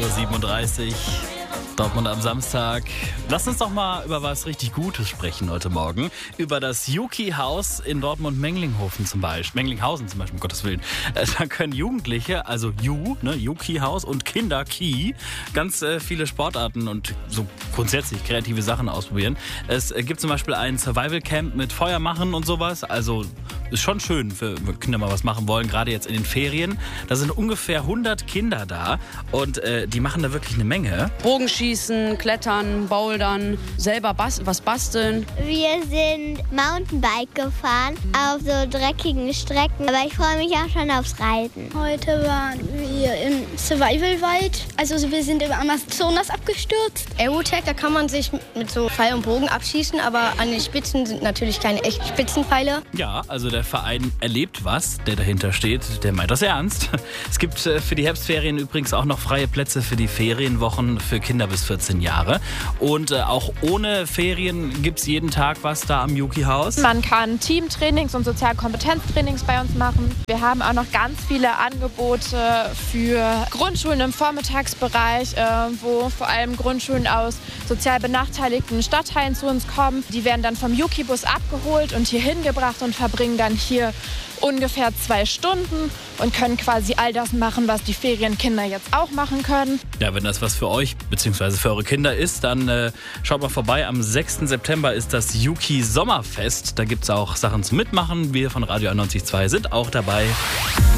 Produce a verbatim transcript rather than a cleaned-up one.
siebenunddreißig Uhr. Dortmund am Samstag. Lass uns doch mal über was richtig Gutes sprechen heute Morgen. Über das Juki-Haus in Dortmund-Menglinghofen zum Beispiel. Menglinghausen zum Beispiel, um Gottes Willen. Da können Jugendliche, also Ju, ne, Juki-Haus und Kinder, Ki, ganz äh, viele Sportarten und so grundsätzlich kreative Sachen ausprobieren. Es äh, gibt zum Beispiel ein Survival-Camp mit Feuer machen und sowas. Also ist schon schön, für Kinder mal was machen wollen, gerade jetzt in den Ferien. Da sind ungefähr hundert Kinder da und äh, die machen da wirklich eine Menge. Bogenschießen, Klettern, Bouldern, selber bas- was basteln. Wir sind Mountainbike gefahren auf so dreckigen Strecken, aber ich freue mich auch schon aufs Reiten. Heute waren wir im Survival-Wald, also wir sind im Amazonas abgestürzt. Aerotech, da kann man sich mit so Pfeil und Bogen abschießen, aber an den Spitzen sind natürlich keine echten Spitzenpfeile. Ja, also der Verein erlebt was, der dahinter steht, der meint das ernst. Es gibt äh, für die Herbstferien übrigens auch noch freie Plätze für die Ferienwochen für Kinder bis vierzehn Jahre. Und äh, auch ohne Ferien gibt es jeden Tag was da am Juki-Haus. Man kann Teamtrainings und Sozialkompetenztrainings bei uns machen. Wir haben auch noch ganz viele Angebote für Grundschulen im Vormittagsbereich, äh, wo vor allem Grundschulen aus sozial benachteiligten Stadtteilen zu uns kommen. Die werden dann vom Juki-Bus abgeholt und hier hingebracht und verbringen dann hier ungefähr zwei Stunden und können quasi all das machen, was die Ferienkinder jetzt auch machen können. Ja, wenn das was für euch bzw. für eure Kinder ist, dann äh, schaut mal vorbei. Am sechsten September ist das Juki Sommerfest. Da gibt es auch Sachen zum Mitmachen. Wir von Radio einundneunzig Komma zwei sind auch dabei.